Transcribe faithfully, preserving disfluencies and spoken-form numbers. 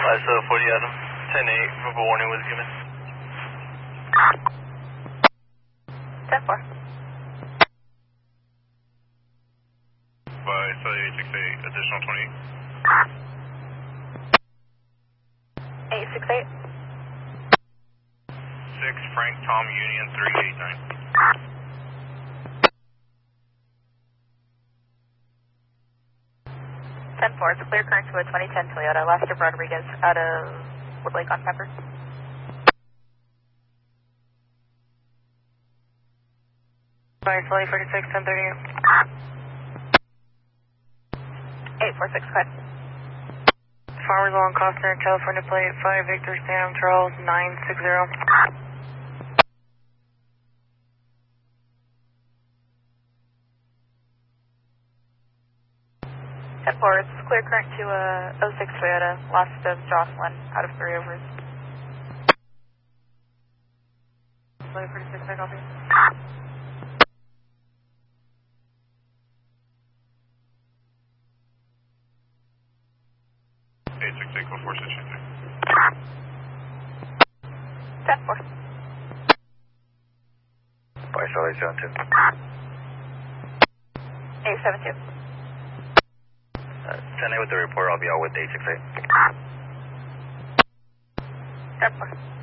I saw forty Adam, ten eight, verbal warning was given. ten four. By Celly eight six eight, additional twenty. eight six eight. six, Frank Tom Union three eight nine. ten four, it's a clear current to a twenty ten Toyota, Lester Rodriguez out of Wood Lake on Pepper. Sorry, Celly forty-six, ten thirty. eight four six, go ahead. Farmers Lawn, Costner, California plate, five Victor Sam Charles, nine six zero. ten four, it's clear current to a oh six Toyota, lost of Jocelyn out of three overs. Celly forty-six, I copy. eight six eight, go four six eight. ten four. By Celly seven two. eight seven two. Uh, ten eight with the report, I'll be out with eight six eight. ten four.